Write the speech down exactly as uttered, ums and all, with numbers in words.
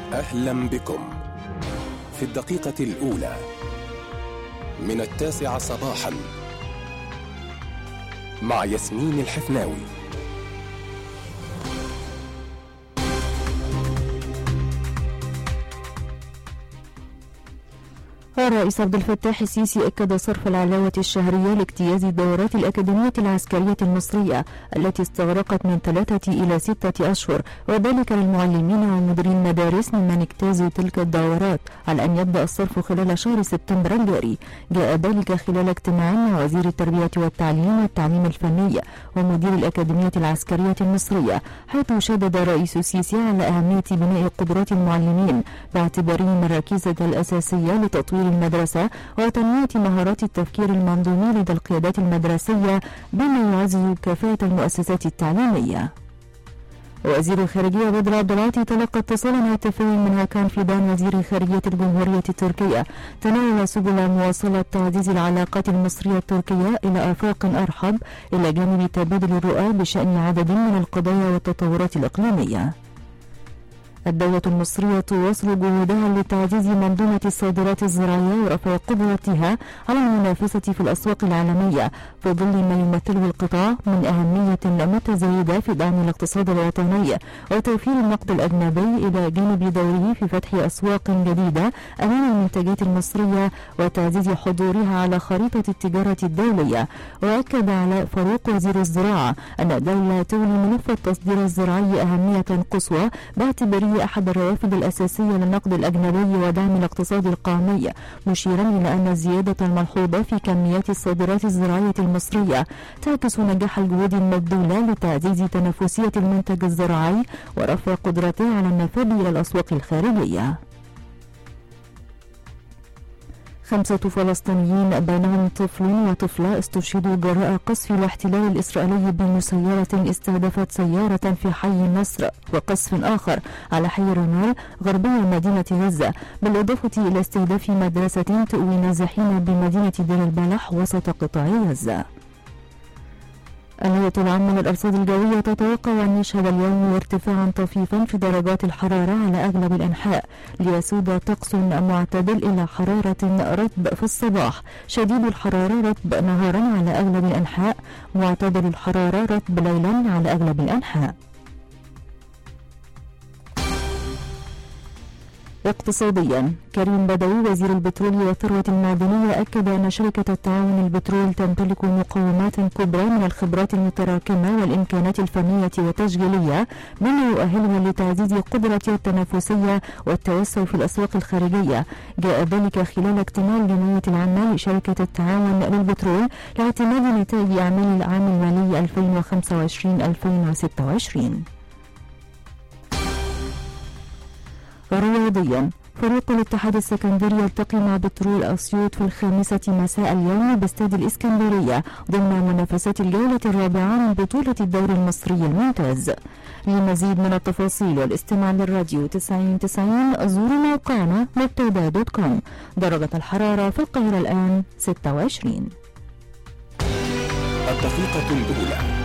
أهلا بكم في الدقيقة الأولى من التاسعة صباحا مع ياسمين الحفناوي. الرئيس عبد الفتاح السيسي أكد صرف العلاوة الشهرية لاجتياز الدورات الأكاديمية العسكرية المصرية التي استغرقت من ثلاثة إلى ستة أشهر، وذلك للمعلمين ومديري المدارس ممن اجتازوا تلك الدورات، على أن يبدأ الصرف خلال شهر سبتمبر الجاري. جاء ذلك خلال اجتماع مع وزير التربية والتعليم والتعليم الفني ومدير الأكاديمية العسكرية المصرية، حيث شدد الرئيس السيسي على أهمية بناء قدرات المعلمين باعتبارهم الركيزة الأساسية لتطوير المدرسة وتنمية مهارات التفكير المنظومي لدى القيادات المدرسية بما يعزز كفاءة المؤسسات التعليمية. وزير الخارجية بدر عبد العاطي تلقى اتصالا هاتفيا من هاكان فيدان وزير خارجية الجمهورية التركية تناول سبل مواصلة تعزيز العلاقات المصرية التركية إلى آفاق أرحب، إلى جانب تبادل الرؤى بشأن عدد من القضايا والتطورات الإقليمية. الدولة المصرية تواصل جهودها لتعزيز منظومة الصادرات الزراعية ورفع قدرتها على المنافسة في الأسواق العالمية في ظل ما يمثله القطاع من أهمية متزايدة في دعم الاقتصاد الوطني وتوفير النقد الأجنبي، إلى جانب دوره في فتح أسواق جديدة أمام المنتجات المصرية وتعزيز حضورها على خريطة التجارة الدولية. وأكد على فاروق وزير الزراعة أن الدولة تولي ملف التصدير الزراعي أهمية قصوى باعتباره أحد الروافد الأساسية للنقد الأجنبي ودعم الاقتصاد القومي، مشيرا إلى أن الزيادة الملحوظة في كميات الصادرات الزراعية المصرية تعكس نجاح الجهود المبذولة لتعزيز تنافسية المنتج الزراعي ورفع قدرته على النفاذ إلى الأسواق الخارجية. خمسة فلسطينيين بينهم طفل وطفلة استشهدوا جراء قصف الاحتلال الإسرائيلي بمسيرة استهدفت سيارة في حي النصر، وقصف آخر على حي رمال غربية مدينة غزة، بالإضافة إلى استهداف مدرسة تؤوي نازحين بمدينة دير البلح وسط قطاع غزة. الهيئة العامة للأرصاد الجوية تتوقع أن يشهد اليوم ارتفاعا طفيفا في درجات الحرارة على أغلب الأنحاء، ليسود طقس معتدل إلى حرارة رطب في الصباح، شديد الحرارة رطب نهارا على أغلب الأنحاء، معتدل الحرارة رطب ليلا على أغلب الأنحاء. اقتصاديا، كريم بدوي وزير البترول والثروة المعدنية أكد أن شركة التعاون البترول تمتلك مقومات كبرى من الخبرات المتراكمة والإمكانات الفنية والتشغيلية مما يؤهلها لتعزيز قدرتها التنافسية والتوسع في الأسواق الخارجية. جاء ذلك خلال اجتماع الجمعية العامة لشركة التعاون للبترول لاعتماد نتائج أعمال العام المالي ألفين وخمسة وعشرين ألفين وستة وعشرين. رياضيا، فريق الاتحاد السكندري يلتقي مع بترول أسيوط في الخامسة مساء اليوم باستاد الإسكندرية ضمن منافسات الجولة الرابعة من بطولة الدوري المصري الممتاز. لمزيد من التفاصيل والاستماع للراديو تسعين تسعين زوروا موقعنا مبتدا دوت كوم. درجة الحرارة في القاهرة الآن ستة وعشرين. الدقيقة الأولى